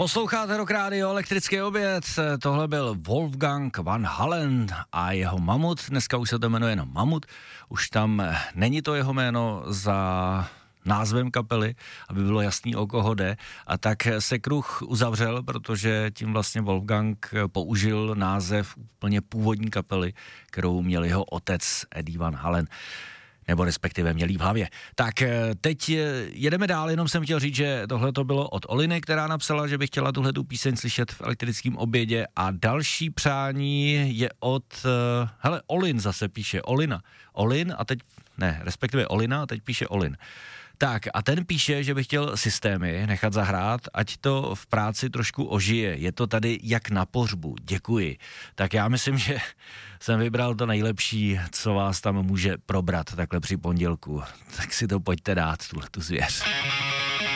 Posloucháte Rock Radio, elektrický oběd, tohle byl Wolfgang Van Halen a jeho Mamut, dneska už se to jmenuje jenom Mamut, už tam není to jeho jméno za názvem kapely, aby bylo jasný, o koho jde, a tak se kruh uzavřel, protože tím vlastně Wolfgang použil název úplně původní kapely, kterou měl jeho otec Eddie Van Halen, nebo respektive měl jí v hlavě. Tak teď jedeme dál, jenom jsem chtěl říct, že tohle to bylo od Oliny, která napsala, že by chtěla tuhletu píseň slyšet v elektrickém obědě, a další přání je od, Olin zase píše, Olin a teď, respektive Olina a teď píše Olin. Tak a ten píše, že by chtěl Systémy nechat zahrát, ať to v práci trošku ožije. Je to tady jak na pohřbu. Děkuji. Tak já myslím, že jsem vybral to nejlepší, co vás tam může probrat takhle při pondělku. Tak si to pojďte dát, tu zvěř.